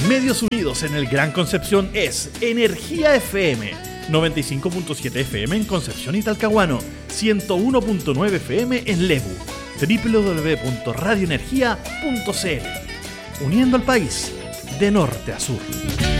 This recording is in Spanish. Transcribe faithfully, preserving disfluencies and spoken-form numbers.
Medios Unidos en el Gran Concepción es Energía F M, noventa y cinco punto siete F M en Concepción y Talcahuano, ciento uno punto nueve F M en Lebu, doble u doble u doble u punto radio energía punto c l. Uniendo al país de norte a sur.